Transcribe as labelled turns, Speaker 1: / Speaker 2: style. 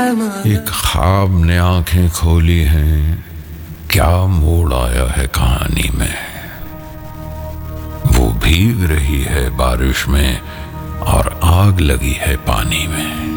Speaker 1: एक ख्वाब ने आंखें खोली हैं, क्या मोड़ आया है कहानी में। वो भीग रही है बारिश में और आग लगी है पानी में।